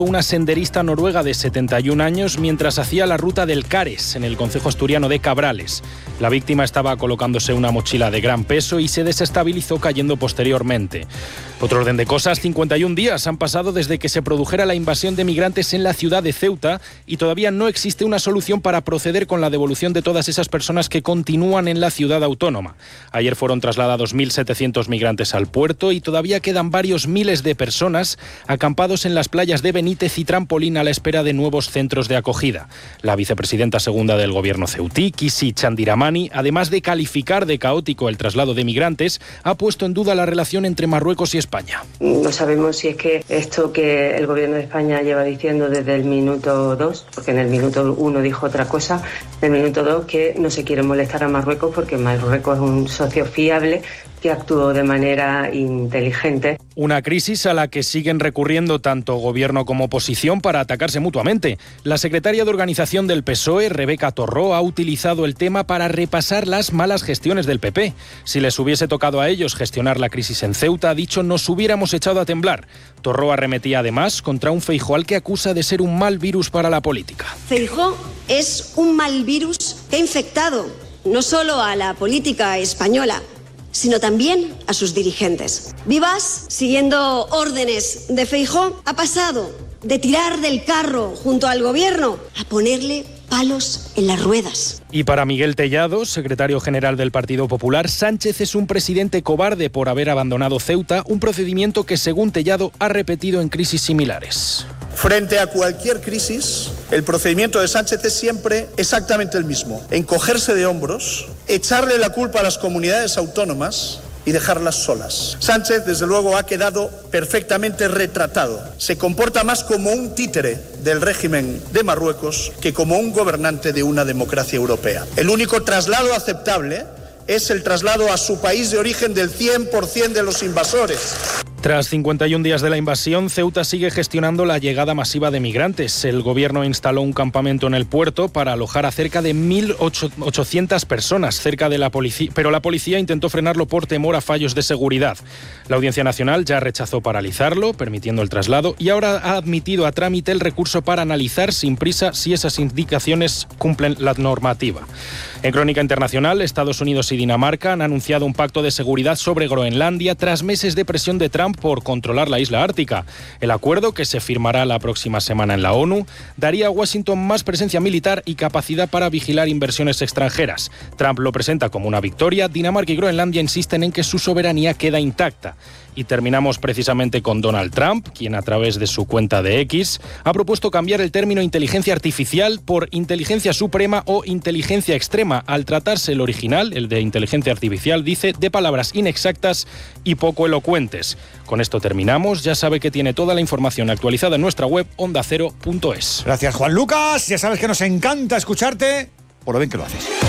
Una senderista noruega de 71 años mientras hacía la ruta del Cares, en el concejo asturiano de Cabrales. La víctima estaba colocándose una mochila de gran peso y se desestabilizó cayendo posteriormente. Otro orden de cosas, 51 días han pasado desde que se produjera la invasión de migrantes en la ciudad de Ceuta y todavía no existe una solución para proceder con la devolución de todas esas personas que continúan en la ciudad autónoma. Ayer fueron trasladados 1.700 migrantes al puerto y todavía quedan varios miles de personas acampados en las playas de Benítez y Trampolín a la espera de nuevos centros de acogida. La vicepresidenta segunda del gobierno ceutí, Kisi Chandiramani, además de calificar de caótico el traslado de migrantes, ha puesto en duda la relación entre Marruecos y España. No sabemos si es que esto que el gobierno de España lleva diciendo desde el minuto 2, porque en el minuto 1 dijo otra cosa, en el minuto 2 que no se quiere molestar a Marruecos porque Marruecos es un socio fiable que actuó de manera inteligente. Una crisis a la que siguen recurriendo tanto gobierno como oposición para atacarse mutuamente. La secretaria de organización del PSOE, Rebeca Torró, ha utilizado el tema para repasar las malas gestiones del PP. Si les hubiese tocado a ellos gestionar la crisis en Ceuta, ha dicho, nos hubiéramos echado a temblar. Torró arremetía además contra un Feijóo al que acusa de ser un mal virus para la política. Feijóo es un mal virus que ha infectado no solo a la política española, sino también a sus dirigentes. Vivas, siguiendo órdenes de Feijóo, ha pasado de tirar del carro junto al gobierno a ponerle palos en las ruedas. Y para Miguel Tellado, secretario general del Partido Popular, Sánchez es un presidente cobarde por haber abandonado Ceuta, un procedimiento que, según Tellado, ha repetido en crisis similares. Frente a cualquier crisis, el procedimiento de Sánchez es siempre exactamente el mismo: encogerse de hombros, echarle la culpa a las comunidades autónomas y dejarlas solas. Sánchez, desde luego, ha quedado perfectamente retratado. Se comporta más como un títere del régimen de Marruecos que como un gobernante de una democracia europea. El único traslado aceptable es el traslado a su país de origen del 100% de los invasores. Tras 51 días de la invasión, Ceuta sigue gestionando la llegada masiva de migrantes. El gobierno instaló un campamento en el puerto para alojar a cerca de 1.800 personas cerca de la policía, pero la policía intentó frenarlo por temor a fallos de seguridad. La Audiencia Nacional ya rechazó paralizarlo, permitiendo el traslado, y ahora ha admitido a trámite el recurso para analizar sin prisa si esas indicaciones cumplen la normativa. En crónica internacional, Estados Unidos y Dinamarca han anunciado un pacto de seguridad sobre Groenlandia tras meses de presión de Trump por controlar la isla ártica. El acuerdo, que se firmará la próxima semana en la ONU, daría a Washington más presencia militar y capacidad para vigilar inversiones extranjeras. Trump lo presenta como una victoria. Dinamarca y Groenlandia insisten en que su soberanía queda intacta. Y terminamos precisamente con Donald Trump, quien a través de su cuenta de X ha propuesto cambiar el término inteligencia artificial por inteligencia suprema o inteligencia extrema, al tratarse el original, el de inteligencia artificial, dice, de palabras inexactas y poco elocuentes. Con esto terminamos. Ya sabe que tiene toda la información actualizada en nuestra web ondacero.es. Gracias, Juan Lucas. Ya sabes que nos encanta escucharte, por lo bien que lo haces.